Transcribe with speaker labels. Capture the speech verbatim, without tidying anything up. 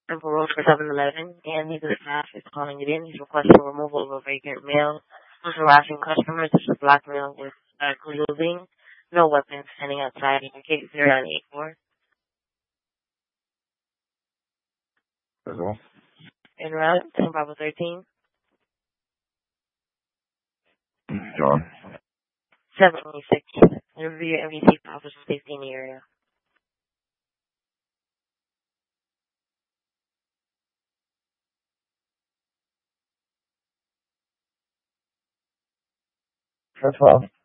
Speaker 1: Temple Road for seven eleven. Andy, the staff, is calling it in. He's requesting removal of a vacant male who's harassing customers. This is a black male with uh, clothing, no weapons, standing outside in case zero nine eight four.
Speaker 2: That's all.
Speaker 1: En route, ten Bravo thirteen.
Speaker 2: John.
Speaker 1: seven twenty-six. Review M V C for officer safety in the area.
Speaker 2: That's all.